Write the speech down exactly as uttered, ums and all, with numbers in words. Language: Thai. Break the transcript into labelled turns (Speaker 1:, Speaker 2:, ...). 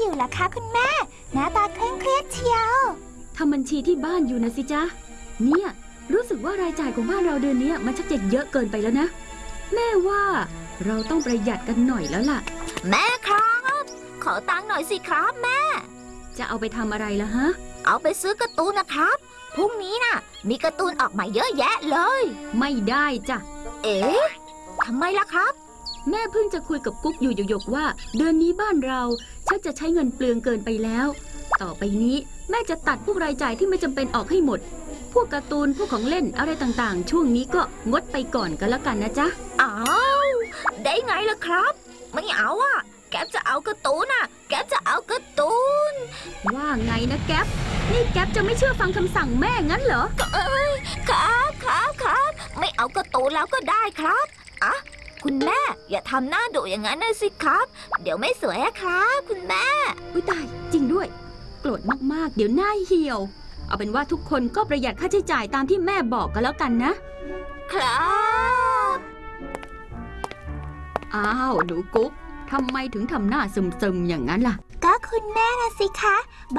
Speaker 1: อยู่ล่ะคะคุณแม่หน้าตาเคร่งเครียดเชียว
Speaker 2: ทำบัญชีที่บ้านอยู่นะสิจ๊ะเนี่ยรู้สึกว่ารายจ่ายของบ้านเราเดือนนี้มันชักจะเยอะเกินไปแล้วนะแม่ว่าเราต้องประหยัดกันหน่อยแล้วล่ะ
Speaker 3: แม่ครับขอตังค์หน่อยสิครับแม่
Speaker 2: จะเอาไปทำอะไรล่ะฮะ
Speaker 3: เอาไปซื้อการ์ตูนนะครับพรุ่งนี้น่ะมีการ์ตูนออกมาเยอะแยะเลย
Speaker 2: ไม่ได้จ้ะ
Speaker 3: เอ๊ะทำไมล่ะครับ
Speaker 2: แม่เพิ่งจะคุยกับกุ๊กอยู่หยกๆว่าเดือนนี้บ้านเราชักจะใช้เงินเปลืองเกินไปแล้วต่อไปนี้แม่จะตัดพวกรายจ่ายที่ไม่จำเป็นออกให้หมดพวกการ์ตูนพวกของเล่นอะไรต่างๆช่วงนี้ก็งดไปก่อนกันแล้วกันนะจ๊ะ
Speaker 3: อ้าวได้ไงล่ะครับไม่เอาอ่ะแก๊ปจะเอาการ์ตูนอ่ะแก๊ปจะเอาการ์ตูน
Speaker 2: ว่าไงนะแก๊ปนี่แก๊ปจะไม่เชื่อฟังคำสั่งแม่งั้นเหรอ
Speaker 3: เอ้ยครับครับครับไม่เอาการ์ตูนแล้วก็ได้ครับอ่ะคุณแม่อย่าทำหน้าดุอย่างนั้นนะสิครับเดี๋ยวไม่สวยครับคุณแม่
Speaker 2: อุ้ยตายจริงด้วยโกรธมากๆเดี๋ยวหน้าเหี่ยวเอาเป็นว่าทุกคนก็ประหยัดค่าใช้จ่ายตามที่แม่บอกกันแล้วกันนะครับอ้าวหนูกุ๊กทำไมถึงทำหน้าซึมๆอย่างนั้นล่ะ
Speaker 1: ก็คุณแม่นะสิคะ